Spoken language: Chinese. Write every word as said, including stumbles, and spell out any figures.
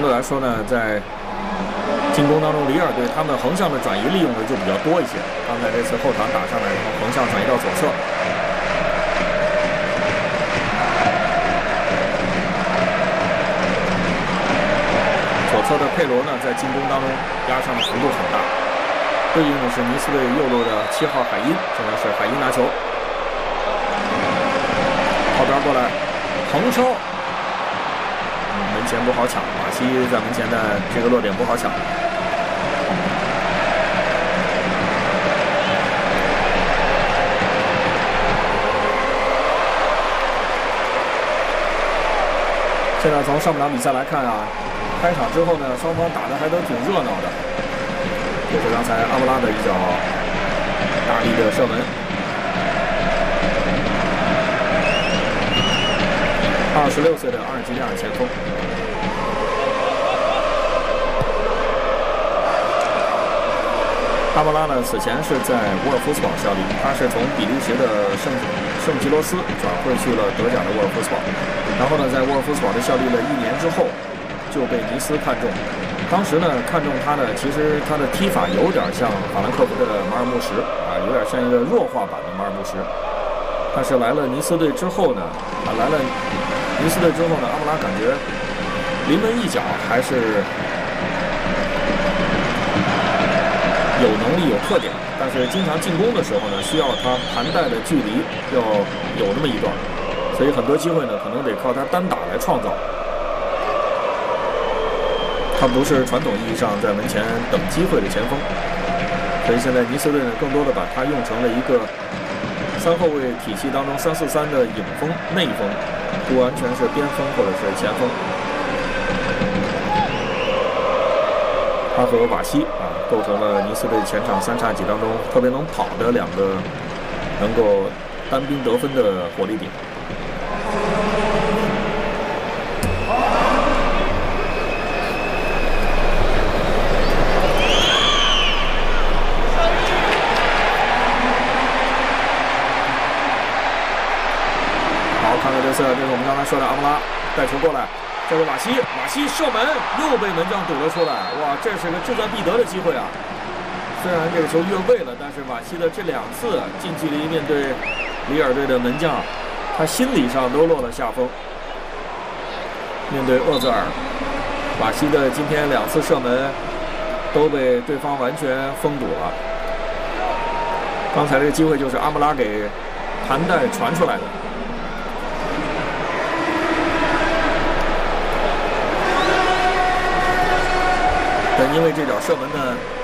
对来说呢，在进攻当中，里尔队他们横向的转移利用的就比较多一些。刚才这次后场打上来，然后横向转移到左侧。左侧的佩罗呢，在进攻当中压上的幅度很大。对应的是尼斯队右路的七号海因，现在是海因拿球，靠边过来，横抽。 门前不好抢，马西在门前的这个落点不好抢。现在从上半场比赛来看啊，开场之后呢，双方打的还都挺热闹的。这是刚才阿布拉的一脚大力的射门。 二十六岁的阿尔及利亚前锋，阿巴拉呢，此前是在沃尔夫斯堡效力，他是从比利时的圣圣吉罗斯转会去了德甲的沃尔夫斯堡，然后呢，在沃尔夫斯堡的效力了一年之后，就被尼斯看中。当时呢，看中他呢，其实他的踢法有点像法兰克福的马尔穆什啊，有点像一个弱化版的马尔穆什。但是来了尼斯队之后呢，啊，来了。 尼斯队之后呢，阿布拉感觉临门一脚还是有能力、有特点，但是经常进攻的时候呢，需要他盘带的距离要有那么一段，所以很多机会呢，可能得靠他单打来创造。他不是传统意义上在门前等机会的前锋，所以现在尼斯队呢，更多的把他用成了一个三后卫体系当中三四三的影锋、内锋。 不完全是边锋或者是前锋，他和瓦西啊构成了尼斯队前场三叉戟当中特别能跑的两个能够单兵得分的火力点。这是我们刚才说的阿布拉带球过来，这是瓦西，瓦西射门又被门将堵了出来，哇，这是个志在必得的机会啊！虽然这个球越位了，但是瓦西的这两次近距离面对里尔队的门将，他心理上都落了下风。面对厄泽尔，瓦西的今天两次射门都被对方完全封堵了。刚才这个机会就是阿布拉给盘带传出来的。 但因为这脚射门呢，